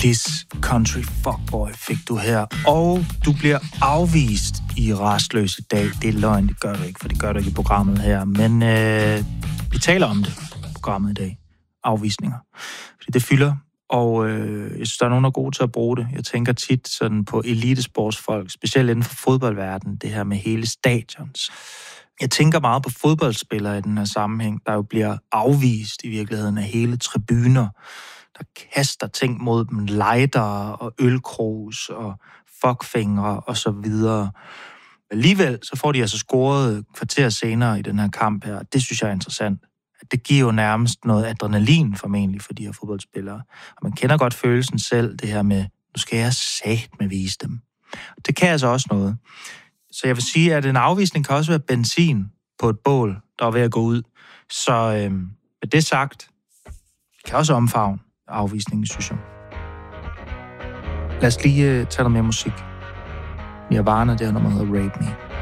Liz Country Fuckboy fik du her, og du bliver afvist i Rastløs i dag. Det er løgn, det gør du ikke, for det gør du ikke i programmet her, men vi taler om det i programmet i dag. Afvisninger. Fordi det fylder, og jeg synes, der er nogen, der er gode til at bruge det. Jeg tænker tit sådan på elitesportsfolk, specielt inden for fodboldverdenen, det her med hele stadions. Jeg tænker meget på fodboldspillere i den her sammenhæng, der jo bliver afvist i virkeligheden af hele tribuner, der kaster ting mod dem, lighter og ølkrus og fuckfingre og så videre. Alligevel så får de altså scoret kvarter senere i den her kamp her. Det synes jeg er interessant. Det giver jo nærmest noget adrenalin formentlig for de her fodboldspillere. Og man kender godt følelsen selv, det her med, nu skal jeg satme vise dem. Det kan altså også noget. Så jeg vil sige, at en afvisning kan også være benzin på et bål, der er ved at gå ud. Så med det sagt, kan også omfavne afvisningen, synes jeg. Lad os lige tage noget mere musik. Nirvana, det her nummer hedder Rape Me.